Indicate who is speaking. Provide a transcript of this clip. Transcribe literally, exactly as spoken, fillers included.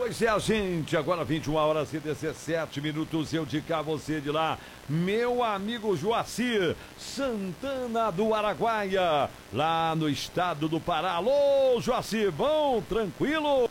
Speaker 1: Pois é, gente, agora vinte e uma horas e dezessete minutos, eu de cá, você de lá, meu amigo Joacir Santana do Araguaia, lá no estado do Pará. Alô, Joacir, bom, tranquilo?